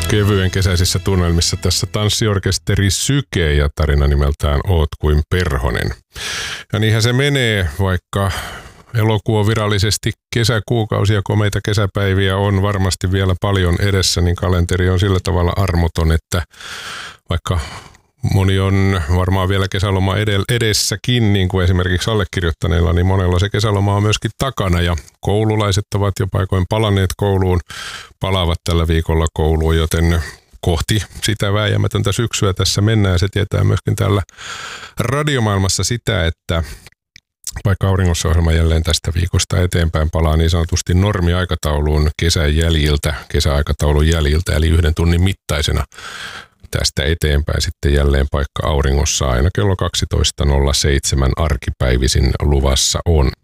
Kevyen kesäisissä tunnelmissa tässä tanssiorkesteri Syke ja tarina nimeltään Oot kuin Perhonen. Ja niinhän se menee, vaikka elokuu on virallisesti kesäkuukausia, komeita kesäpäiviä on varmasti vielä paljon edessä, niin kalenteri on sillä tavalla armoton, että vaikka moni on varmaan vielä kesäloma edessäkin, niin kuin esimerkiksi allekirjoittaneilla, niin monella se kesäloma on myöskin takana ja koululaiset ovat jo paikoin palanneet kouluun, palaavat tällä viikolla kouluun, joten kohti sitä vääjäämätöntä syksyä tässä mennään. Se tietää myöskin täällä radiomaailmassa sitä, että vaikka Auringossa-ohjelma jälleen tästä viikosta eteenpäin palaa niin sanotusti normiaikatauluun kesäaikataulun jäljiltä, eli 1 tunnin mittaisena. Tästä eteenpäin sitten jälleen paikka Auringossa aina kello 12.07 arkipäivisin luvassa on.